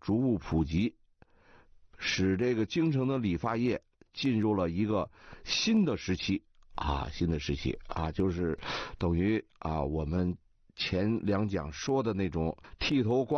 逐步普及，使这个京城的理发业进入了一个新的时期就是等于我们前两讲说的那种剃头刮